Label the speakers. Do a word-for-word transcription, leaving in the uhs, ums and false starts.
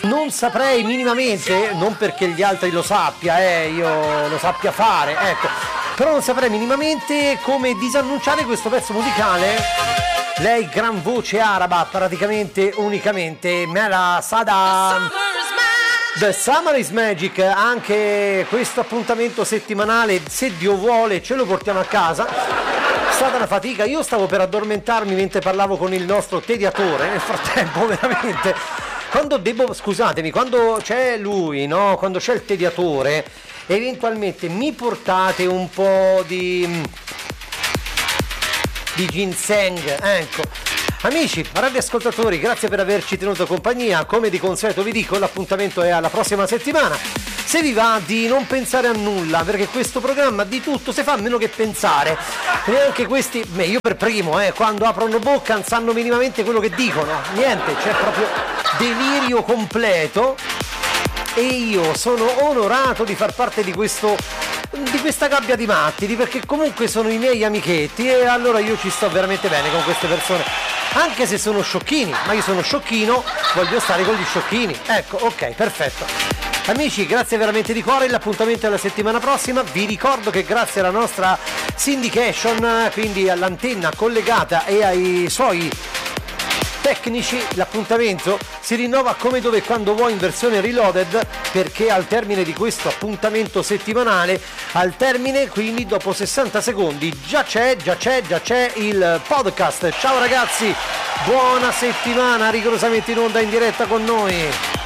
Speaker 1: non saprei minimamente, non perché gli altri lo sappia, eh, io lo sappia fare, ecco, però non saprei minimamente come disannunciare questo pezzo musicale. Lei gran voce araba, praticamente unicamente Mela Sada. The Summer is Magic, anche questo appuntamento settimanale, se Dio vuole ce lo portiamo a casa. È stata una fatica, io stavo per addormentarmi mentre parlavo con il nostro tediatore, nel frattempo veramente, quando devo, scusatemi, quando c'è lui, no? Quando c'è il tediatore, eventualmente mi portate un po' di di ginseng, ecco. Amici, radioascoltatori, grazie per averci tenuto compagnia. Come di consueto vi dico, l'appuntamento è alla prossima settimana. Se vi va di non pensare a nulla, perché questo programma di tutto si fa meno che pensare. Neanche questi, beh, io per primo, eh, quando aprono bocca non sanno minimamente quello che dicono. Niente, c'è proprio delirio completo. E io sono onorato di far parte di questo di questa gabbia di matti, perché comunque sono i miei amichetti e allora io ci sto veramente bene con queste persone, anche se sono sciocchini, ma io sono sciocchino, voglio stare con gli sciocchini, ecco, ok, perfetto. Amici, grazie veramente di cuore, l'appuntamento è la settimana prossima. Vi ricordo che grazie alla nostra syndication, quindi all'antenna collegata e ai suoi tecnici, l'appuntamento si rinnova come, dove e quando vuoi in versione reloaded, perché al termine di questo appuntamento settimanale, al termine quindi dopo sessanta secondi, già c'è, già c'è, già c'è il podcast. Ciao ragazzi, buona settimana, rigorosamente in onda in diretta con noi.